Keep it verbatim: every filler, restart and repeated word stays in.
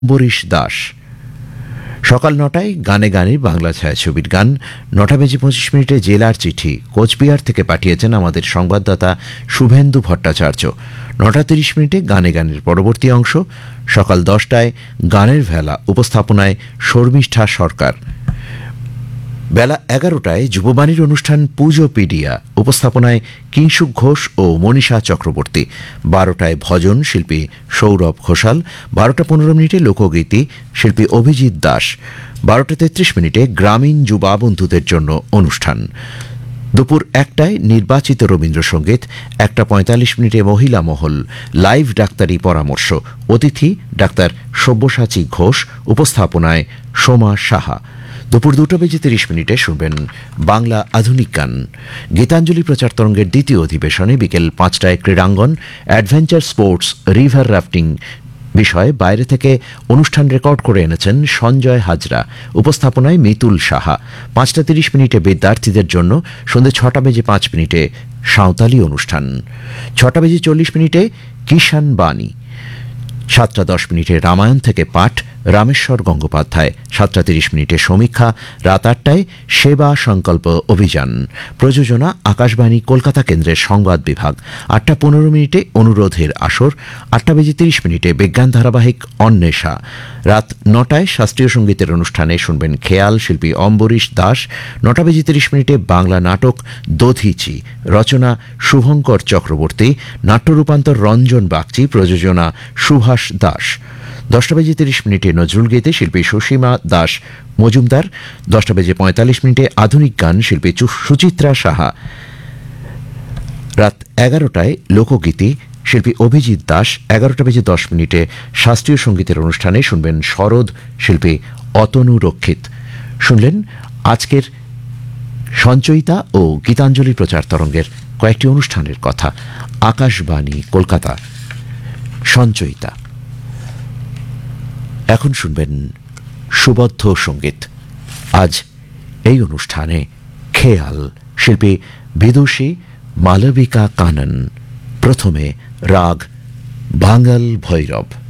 Boris Das. সকাল নটায় গানে গানে বাংলা ছায়াছবির গান। নটা বেজে পঁচিশ মিনিটে জেলার চিঠি কোচবিহার থেকে পাঠিয়েছেন আমাদের সংবাদদাতা শুভেন্দু ভট্টাচার্য। নটা তিরিশ মিনিটে গানে গানের পরবর্তী অংশ। সকাল দশটায় গানের ভেলা, উপস্থাপনায় শর্মিষ্ঠা সরকার। বেলা এগারোটায় যুববাণীর অনুষ্ঠান পুজোপিডিয়া, উপস্থাপনায় কিংশুক ঘোষ ও মনীষা চক্রবর্তী। বারোটায় ভজন, শিল্পী সৌরভ ঘোষাল। বারোটা পনেরো মিনিটে লোকগীতি, শিল্পী অভিজিৎ দাস। বারোটা তেত্রিশ মিনিটে গ্রামীণ যুবা বন্ধুদের জন্য অনুষ্ঠান। দুপুর একটায় নির্বাচিত রবীন্দ্রসঙ্গীত। একটা পঁয়তাল্লিশ মিনিটে মহিলা মহল, লাইভ ডাক্তারি পরামর্শ। অতিথি ডাক্তার সব্যসাচী ঘোষ, উপস্থাপনায় সোমা সাহা। দুপুর দুটো বেজে তিরিশ মিনিটে শুনবেন বাংলা আধুনিক গান। গীতাঞ্জলি প্রচার তরঙ্গের দ্বিতীয় অধিবেশনে বিকেল পাঁচটায় ক্রীড়াঙ্গন, অ্যাডভেঞ্চার স্পোর্টস, রিভার রাফটিং বিষয়ে বাইরে থেকে অনুষ্ঠান রেকর্ড করে এনেছেন সঞ্জয় হাজরা। উপস্থাপনায় মিতুল সাহা। পাঁচটা তিরিশ মিনিটে বিদ্যার্থীদের জন্য, সন্ধ্যে ছটা বেজে পাঁচ মিনিটে সাঁওতালি অনুষ্ঠান। ছটা বেজে চল্লিশ মিনিটে কিষান বাণী। সাতটা দশ মিনিটে রামায়ণ থেকে পাঠ, রামেশ্বর গঙ্গোপাধ্যায়। সাতটা তিরিশ মিনিটে সমীক্ষা। রাত আটটায় সেবা সংকল্প অভিযান। প্রযোজনা আকাশবাণী কলকাতা কেন্দ্রের সংবাদ বিভাগ। আটটা পনেরো মিনিটে অনুরোধের আসর। আটটা বেজে তিরিশ মিনিটে বিজ্ঞান ধারাবাহিক অন্বেষা। রাত নটায় শাস্ত্রীয় সঙ্গীতের অনুষ্ঠানে শুনবেন খেয়াল, শিল্পী অম্বরীশ দাস। নটা বেজে তিরিশ মিনিটে বাংলা নাটক দধিচি, রচনা শুভঙ্কর চক্রবর্তী, নাট্য রূপান্তর রঞ্জন বাগচি, প্রযোজনা সুভাষ দাস। দশটা বেজে তিরিশ মিনিটে নজরুল গীতে, শিল্পী সুসীমা দাস মজুমদার। দশটা বেজে পঁয়তাল্লিশ মিনিটে আধুনিক গান, শিল্পী সুচিত্রা সাহা। রাত এগারোটায় লোকগীতি, শিল্পী অভিজিৎ দাস। এগারোটা বেজে দশ মিনিটে শাস্ত্রীয় সঙ্গীতের অনুষ্ঠানে শুনবেন শরৎ, শিল্পী অতনু রক্ষিত। শুনলেন আজকের সঞ্চয়িতা ও গীতাঞ্জলি প্রচার তরঙ্গের কয়েকটি অনুষ্ঠানের কথা। আকাশবাণী কলকাতা। সঞ্চয়িতা। এখন শুনবেন সুবদ্ধ সঙ্গীত। আজ এই অনুষ্ঠানে খেয়াল, শিল্পী বিদুষী মালবিকা কানন। প্রথমে রাগ বাঙ্গাল ভৈরব।